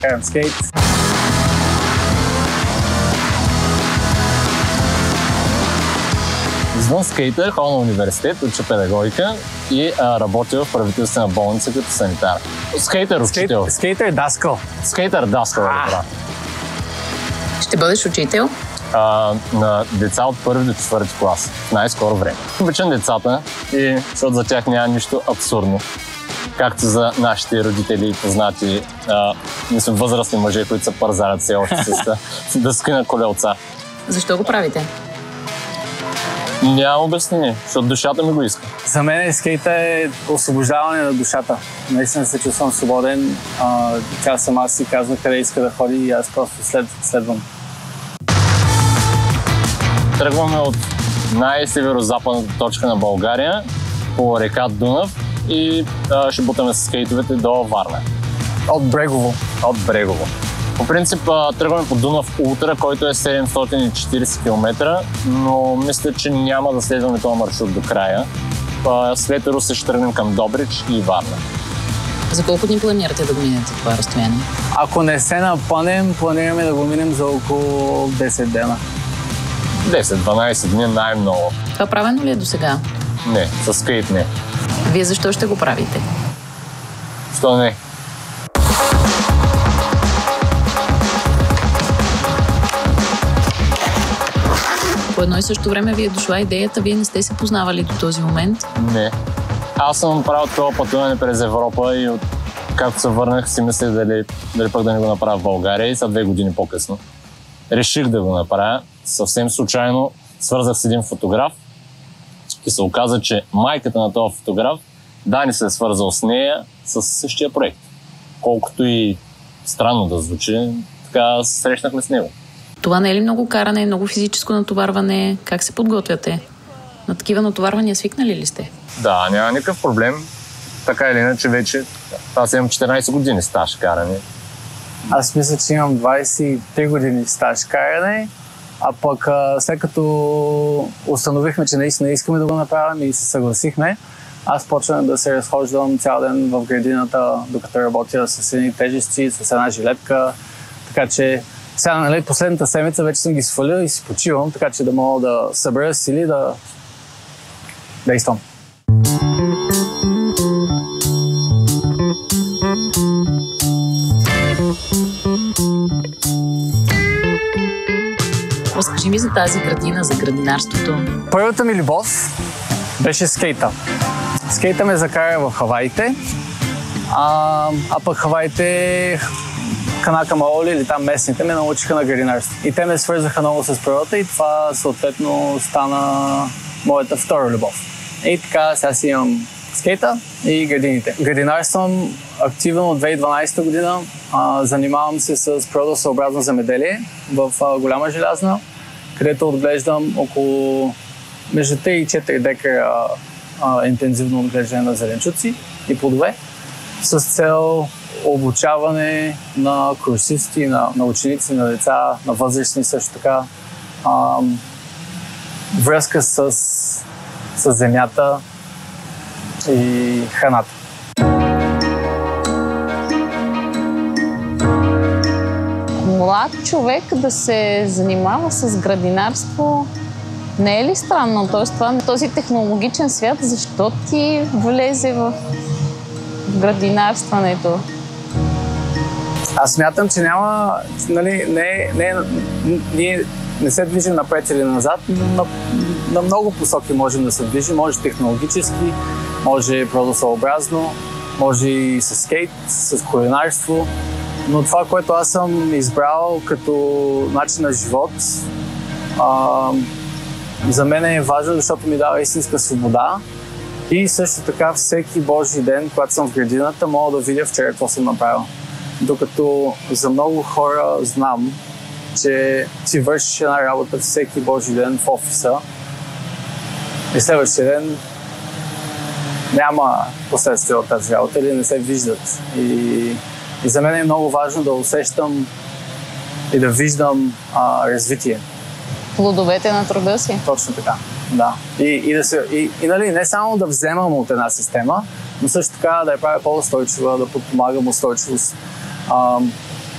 карам скейт. Извън скейтър, ходя на университет, уча педагогика и работя в правителствена болница като санитар. Скейтър учител. Скейтър даскал. Скейтър даскал, да. Ще бъдеш учител? На деца от 1 до 4 клас в най-скоро време. Обичам децата, и защото за тях няма нищо абсурдно. Както за нашите родители и познати, мисля, възрастни мъже, които се пързарят все още с дъски на колелца. Защо го правите? Няма обяснение, защото душата ми го иска. За мен скейта е освобождаване на душата. Наистина се чувствам свободен. Тя сама си казва къде иска да ходи и аз просто следвам. Тръгваме от най-северо-западната точка на България по река Дунав и ще бутаме с скейтовете до Варна. От Брегово. От Брегово. По принцип тръгваме по Дунав Ултра, който е 740 км, но мисля, че няма да следваме този маршрут до края. След Русе ще тръгнем към Добрич и Варна. За колко дни планирате да го минете това разстояние? Ако не се напънем, планираме да го минем за около 10 дена. 10-12 дни най-много. Това правено ли е досега? Не, със скейт не. Вие защо ще го правите? Що не? По едно и също време ви е дошла идеята, вие не сте се познавали до този момент? Не. Аз съм правил това пътуване през Европа и както се върнах си мислех дали пък да не го направя в България и са 2 години по-късно. Реших да го направя. Съвсем случайно свързах с един фотограф и се оказа, че майката на този фотограф Дани се е свързал с нея с същия проект. Колкото и странно да звучи, така се срещнахме с него. Това не е ли много каране, много физическо натоварване? Как се подготвяте? На такива натоварвания свикнали ли сте? Да, няма никакъв проблем. Така или иначе вече аз имам 14 години стаж каране. Аз мисля, че имам 23 години стаж каране, а пък след като установихме, че наистина искаме да го направим и се съгласихме, аз почвам да се разхождам цял ден в градината, докато работя с едни тежести, с една жилетка. Така че сега, нали, последната седмица вече съм ги свалил и си почивам, така че да мога да събера сили да действам. Разкажи ми за тази градина, за градинарството. Първата ми любов беше скейта. Скейта ме закара в Хаваите, а пък Хаваите, Канака Маоли или там местните ме научиха на градинарство. И те ме свързаха много с природата и това съответно стана моята втора любов. И така сега си имам скейта и градините. Градинарствам активно от 2012 година. Занимавам се с природосъобразно земеделие в Голяма Желязна, където отглеждам около между 3 и 4 декара интензивно отглеждане на зеленчуци и плодове с цел обучаване на курсисти, на ученици, на деца, на възрастни също така. Връзка с земята и храната. Млад човек да се занимава с градинарство не е ли странно? Тоест, този технологичен свят, защо ти влезе в градинарстването? Аз смятам, че няма, нали, ние не се движим напред или назад, на много посоки можем да се движим. Може технологически, може природосъобразно, може и с скейт, с кулинарство. Но това, което аз съм избрал като начин на живот, за мен е важно, защото ми дава истинска свобода. И също така всеки Божи ден, когато съм в градината, мога да видя вчера какво съм направил. Докато за много хора знам, че си вършиш една работа всеки Божи ден в офиса и следващия ден няма последствия от тази работа или не се виждат. И за мен е много важно да усещам и да виждам развитие. Плодовете на труда си. Точно така, да. И нали, не само да вземам от една система, но също така да я правя по-устойчива, да подпомагам устойчивост.